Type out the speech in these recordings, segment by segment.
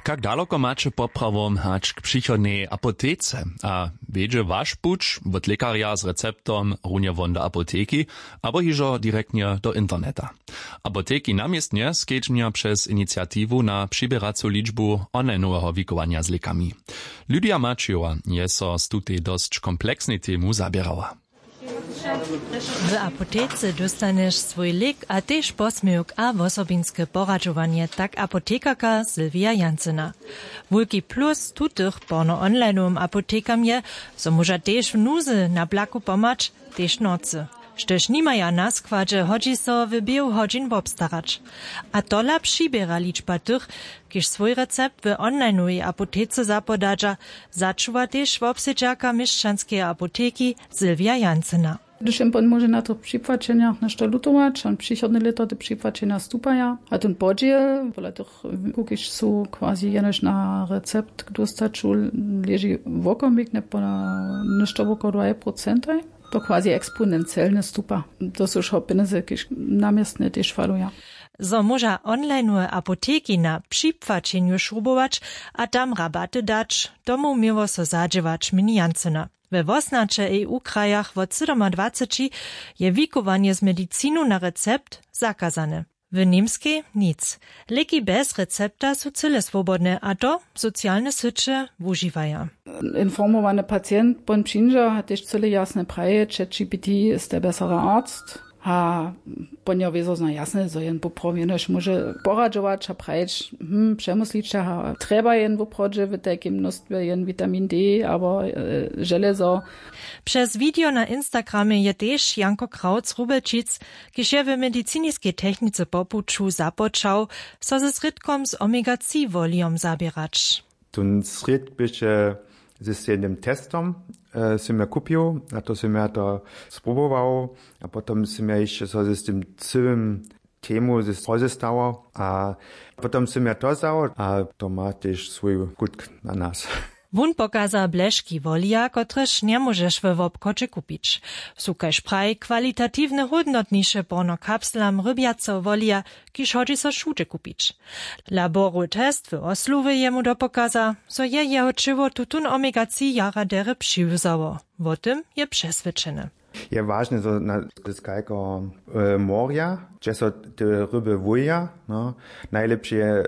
Jak daleko macie poprawom hać k przychodnej apotece? A wiedzie wasz puć od lekarja z receptom runie won do apoteki, albo hiżo direktnie do interneta. Apoteki namiestnie skiecznia przez inicjatiwu na przybieracą liczbu online'owego wikowania z lekami. Lydia Maciowa je so z tutej dość kompleksnej temu zabierała. W apotece dostaniesz swój lek, a też posmyk a wosobinskie poradzowanie, tak apotekarka Sylwia Jancyna. Wielki plus tutych porno online'owym apotekam je, so może też w nuzy na blaku pomacz, też nocy. Štož nimaja na składze, hodzi so w biu hodzin obstarać. A tola przybiera liczba tych, kiż swój recept w online'owej apotece zapodadza, zaczuwa też w obsiedziaka mieszczanskiej apoteki Sylwia Jancyna. Když im pan może na to przypłaczenia nešto lutować, on przychodne lata te przypłaczenia stupaja, a ten podziel, pola tych kukisz są quasi jenoś na recept, dostaczu leży wokomikne pola nešto woko 2%. To quasi eksponencialne stupa. To są szopiny, kiż namiestne też faluja. So może online'owe apoteki na przypłaczeniu szrubować, a tam rabaty dać, tomu miło so zadziewać mini Jancyna. We wosnacze EU krajach od 27 je wikowanie z medicinu na recept zakazane. W niemskiej nic. Leki bez recepta są cyle swobodne, a to socjalne sycze używają. Informowany pacjent bon przyjdzie, hat też cyle jasne praje, ChatGPT ist der bessere Arzt. A ponieważ wiedzą zna jasne, że jen poprawienoś może poradzować, a prajeć, przemyslić, a trzeba jen poprawić w takim mnóstwie jen vitamin D, aber żelezo. Przez video na Instagramie je też Janko Krautz-Rubelčic, kiż je w medycyńskiej technice popuczu započał, so ze sredkom z omega-3 woliom zabierać. Ten sred byście z jednym testom jsem ja kupił, a to jsem ja to spróbował, a potom jsem ja jeszcze so z tym całym temu rozestawał, a potom jsem ja to zał, a to ma też swój skutk na nas. Wun pokaza bleszki wolia, kotreż nie możesz w obkocie kupić. Su kaž praj kwalitatywne hodnotnisze porno kapslam rybiaco wolia, kiż hodzi so šute kupić. Laboru test w Oslu jemu dopokaza, so je jeho čivo tutun omega-3 jara dere přiwzało. O tym je przesvedčene. Je ważne, że na skajko morja, gdzie so te ryby wuja, no, najlepsze je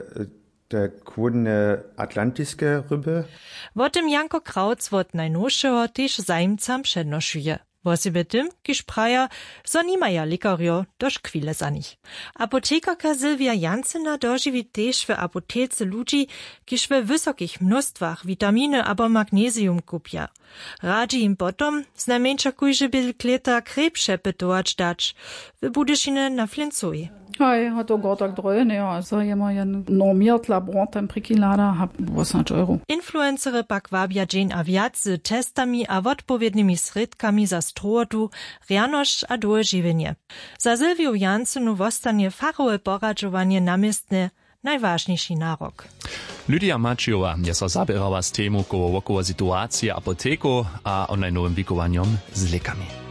te kłodne atlantyckie ryby. O tym Janko Krautz od najnowszego też zajmcam przednoszuje. Wosebie tym, kiż praja, so nimaja lekario doż chwile za nich. Apotekarka Sylwia Jancyna dożywi też w apotece ludzi, kiż w wysokich mnóstwach witaminy abo magnesium kupia. Radzi im potom z najmniejsza kujże kleta krebsze pytować dać, w budyszine na flincuj. Hej, hat to gordak dröne, ja, also jema jen normiert labor tam prikilada, hab 800 €. Influencery pak wabia dżeń a wiac z testami a odpowiednimi sredkami za strotu, rjanošć a doje živenje. Za Sylwiu Jancynu wostanie fachowe poradzowanie namiestne najważniejszy narok. Lydia Maciowa je so zabierała z temu koło sytuacji apoteku a online'owym wikowaniom z lekami.